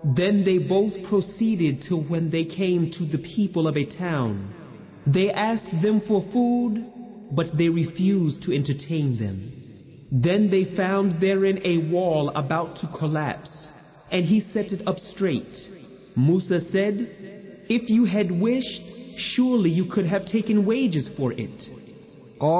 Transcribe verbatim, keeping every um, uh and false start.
Then they both proceeded till when they came to the people of a town. They asked them for food, but they refused to entertain them. Then they found therein a wall about to collapse, and he set it up straight. Musa said, "If you had wished, surely you could have taken wages for it."